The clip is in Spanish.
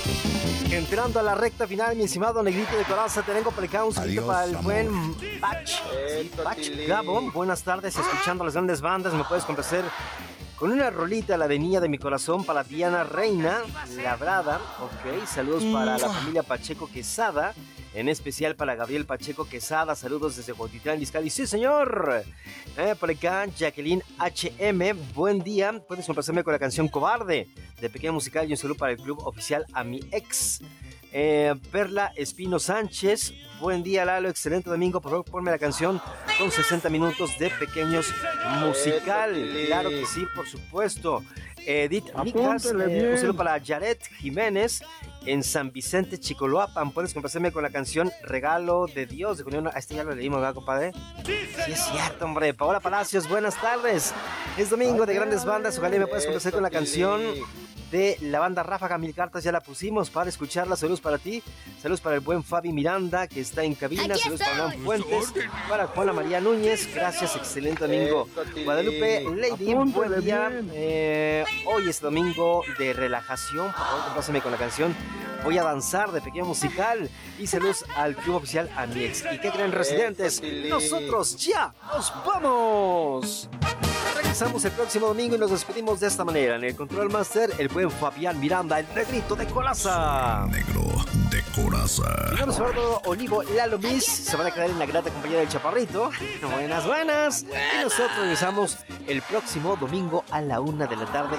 Entrando a la recta final, mi estimado Negrito de Coraza, te tengo por acá un saludito para el buen Bach. Bach Gabón, buenas tardes, escuchando las grandes bandas. Me puedes complacer con una rolita, la de Niña de mi Corazón, para Diana Reina Labrada. Ok, saludos para la familia Pacheco Quesada, en especial para Gabriel Pacheco Quesada. Saludos desde Juatitlán, Izcalli. Sí, señor. Por acá, Jacqueline HM. Buen día. Puedes complacerme con la canción Cobarde de Pequeño Musical y un saludo para el club oficial A Mi Ex. Perla Espino Sánchez. Buen día, Lalo. Excelente domingo. Por favor, ponme la canción con 60 minutos de Pequeños Musical. Claro que sí, por supuesto. Edith Micas. Un saludo para Yaret Jiménez en San Vicente, Chicoloapan. Puedes complacerme con la canción Regalo de Dios de Julián. Este ya lo leímos, ¿verdad, compadre? Sí, es cierto, hombre. Paola Palacios, buenas tardes. Es domingo de grandes bandas. Ojalá me puedas complacer con la canción de la banda Ráfaga. Mil cartas ya la pusimos para escucharla. Saludos para ti. Saludos para el buen Fabi Miranda, que está en cabina. Saludos para Juan Fuentes. Para Juana María Núñez. Gracias, excelente domingo. Guadalupe Lady, buen día. Hoy es domingo de relajación. Por favor, compláceme con la canción Voy a Danzar de Pequeño Musical. Y saludos al club oficial A Mi Ex. ¿Y qué creen, residentes? Nosotros ya nos vamos. Regresamos el próximo domingo y nos despedimos de esta manera. En el Control Master, el buen Fabián Miranda, el Negrito de Coraza. Negro de Coraza. Y vamos a ver Olivo Lalo Miss. Se van a quedar en la grata compañía del Chaparrito. Buenas, buenas. Y nosotros regresamos el próximo domingo a la 1 de la tarde.